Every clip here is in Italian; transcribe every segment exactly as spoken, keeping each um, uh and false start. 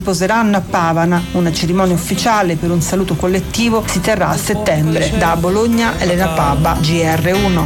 Poseranno a Pavana. Una cerimonia ufficiale per un saluto collettivo si terrà a settembre. Da Bologna, Elena Pabba, G R uno.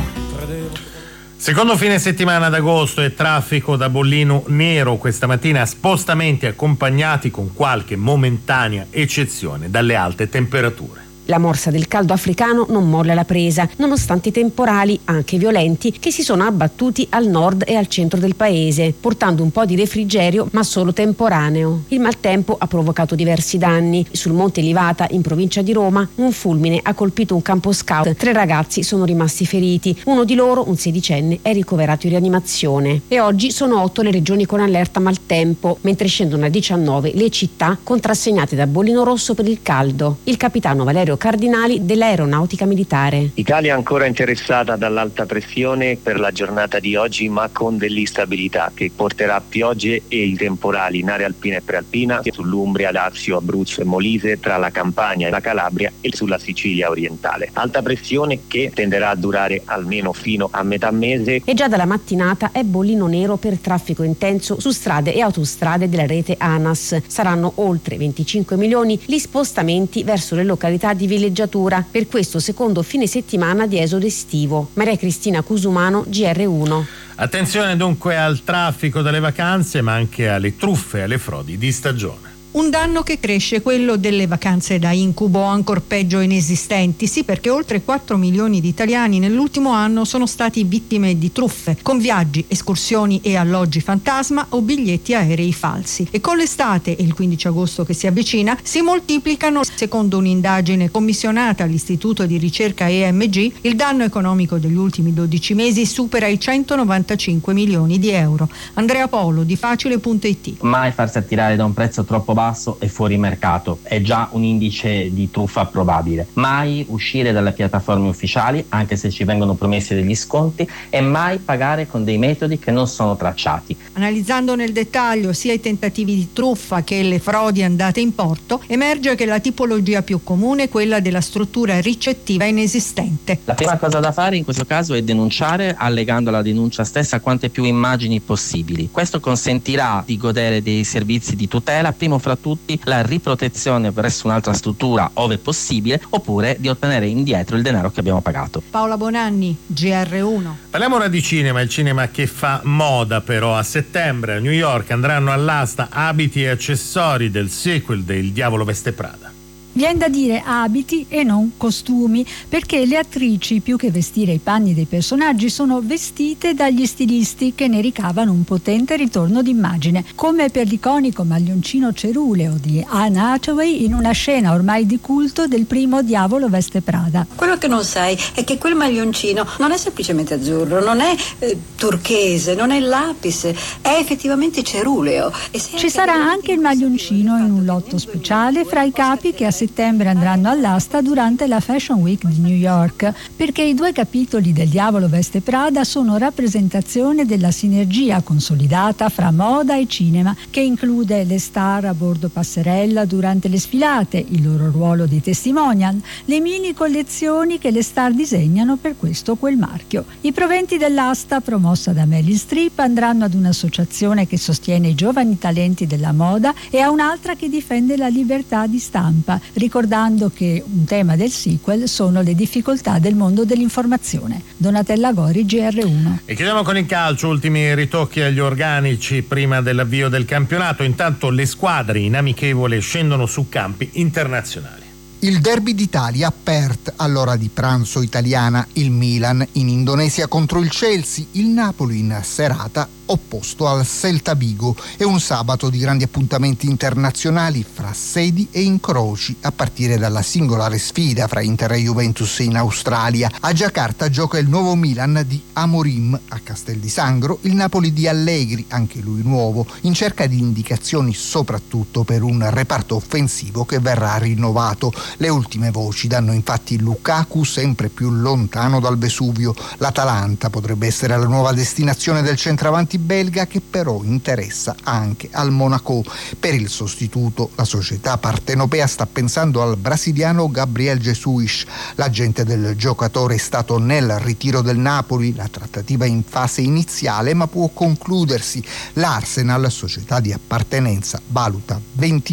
Secondo fine settimana d'agosto e traffico da bollino nero questa mattina, spostamenti accompagnati con qualche momentanea eccezione dalle alte temperature. La morsa del caldo africano non molla la presa, nonostante i temporali, anche violenti, che si sono abbattuti al nord e al centro del paese, portando un po' di refrigerio, ma solo temporaneo. Il maltempo ha provocato diversi danni. Sul Monte Livata, in provincia di Roma, un fulmine ha colpito un campo scout. Tre ragazzi sono rimasti feriti. Uno di loro, un sedicenne, è ricoverato in rianimazione. E oggi sono otto le regioni con allerta maltempo, mentre scendono a diciannove le città contrassegnate da bollino rosso per il caldo. Il capitano Valerio Cardinali dell'Aeronautica Militare. Italia ancora interessata dall'alta pressione per la giornata di oggi, ma con dell'instabilità che porterà piogge e temporali in area alpina e prealpina sull'Umbria, Lazio, Abruzzo e Molise, tra la Campania e la Calabria e sulla Sicilia orientale. Alta pressione che tenderà a durare almeno fino a metà mese. E già dalla mattinata è bollino nero per traffico intenso su strade e autostrade della rete ANAS. Saranno oltre venticinque milioni gli spostamenti verso le località di villeggiatura per questo secondo fine settimana di esodo estivo. Maria Cristina Cusumano, G R uno. Attenzione dunque al traffico delle vacanze, ma anche alle truffe e alle frodi di stagione. Un danno che cresce, quello delle vacanze da incubo, ancor peggio inesistenti. Sì, perché oltre quattro milioni di italiani nell'ultimo anno sono stati vittime di truffe, con viaggi, escursioni e alloggi fantasma o biglietti aerei falsi. E con l'estate e il quindici agosto che si avvicina, si moltiplicano, secondo un'indagine commissionata all'Istituto di Ricerca E M G, il danno economico degli ultimi dodici mesi supera i centonovantacinque milioni di euro. Andrea Polo di Facile punto it. Mai farsi attirare da un prezzo troppo basso e fuori mercato è già un indice di truffa probabile. Mai uscire dalle piattaforme ufficiali anche se ci vengono promessi degli sconti e mai pagare con dei metodi che non sono tracciati. Analizzando nel dettaglio sia i tentativi di truffa che le frodi andate in porto, emerge che la tipologia più comune è quella della struttura ricettiva inesistente. La prima cosa da fare in questo caso è denunciare, allegando alla denuncia stessa quante più immagini possibili. Questo consentirà di godere dei servizi di tutela, primo fra tutti la riprotezione presso un'altra struttura ove possibile, oppure di ottenere indietro il denaro che abbiamo pagato. Paola Bonanni, G R uno. Parliamo ora di cinema, il cinema che fa moda però. A settembre a New York andranno all'asta abiti e accessori del sequel del Diavolo Veste Prada. Viene da dire abiti e non costumi, perché le attrici, più che vestire i panni dei personaggi, sono vestite dagli stilisti che ne ricavano un potente ritorno d'immagine, come per l'iconico maglioncino ceruleo di Anne Hathaway in una scena ormai di culto del primo Diavolo Veste Prada. Quello che non sai è che quel maglioncino non è semplicemente azzurro, non è eh, turchese, non è lapis, è effettivamente ceruleo. E ci sarà anche il maglioncino in un lotto speciale fra i capi che a settembre andranno all'asta durante la Fashion Week di New York, perché i due capitoli del Diavolo Veste Prada sono rappresentazione della sinergia consolidata fra moda e cinema, che include le star a bordo passerella durante le sfilate, il loro ruolo di testimonial, le mini collezioni che le star disegnano per questo o quel marchio. I proventi dell'asta, promossa da Meryl Streep, andranno ad un'associazione che sostiene i giovani talenti della moda e a un'altra che difende la libertà di stampa, ricordando che un tema del sequel sono le difficoltà del mondo dell'informazione. Donatella Gori, G R uno. E chiudiamo con il calcio, ultimi ritocchi agli organici prima dell'avvio del campionato. Intanto le squadre in amichevole scendono su campi internazionali. Il derby d'Italia a Perth all'ora di pranzo italiana, il Milan in Indonesia contro il Chelsea, il Napoli in serata opposto al Celta Vigo e un sabato di grandi appuntamenti internazionali fra sedi e incroci a partire dalla singolare sfida fra Inter e Juventus in Australia. A Giacarta gioca il nuovo Milan di Amorim, a Castel di Sangro il Napoli di Allegri, anche lui nuovo, in cerca di indicazioni soprattutto per un reparto offensivo che verrà rinnovato. Le ultime voci danno infatti Lukaku sempre più lontano dal Vesuvio. L'Atalanta potrebbe essere la nuova destinazione del centravanti belga, che però interessa anche al Monaco. Per il sostituto la società partenopea sta pensando al brasiliano Gabriel Jesus. L'agente del giocatore è stato nel ritiro del Napoli, la trattativa è in fase iniziale ma può concludersi. L'Arsenal, società di appartenenza, valuta venti